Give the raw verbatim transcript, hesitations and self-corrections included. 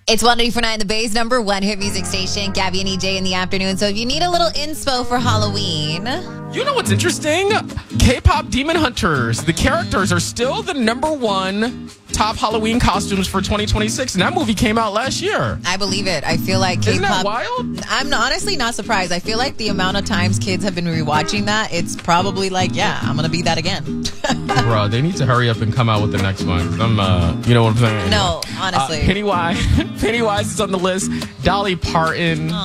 It's one eighty-four point nine The Bay's number one hit music station. Gabby and E J in the afternoon. So if you need a little inspo for Halloween. You know what's interesting? K-pop Demon Hunters. The characters are still the number one top Halloween costumes for twenty twenty-six. And that movie came out last year. I believe it. I feel like K-pop. Isn't that wild? I'm honestly not surprised. I feel like the amount of times kids have been rewatching that, it's probably like, yeah, I'm going to be that again. Bro, they need to hurry up and come out with the next one. I'm, uh, you know what I'm saying? No, honestly. Uh, Pennywise. Pennywise is on the list. Dolly Parton. Aww.